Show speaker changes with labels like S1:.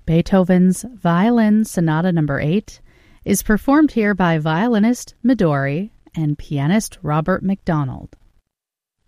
S1: Beethoven's Violin Sonata No. 8 is performed here by violinist Midori and pianist Robert MacDonald.